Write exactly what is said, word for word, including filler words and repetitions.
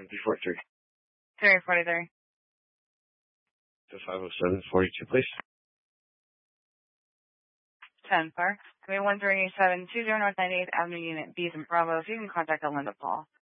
Before three. three forty-three. To five oh seven forty-two, please. ten four. Three one three seven two zero North ninety-eighth Avenue, Unit B from Bravo. If you can contact Alinda Paul.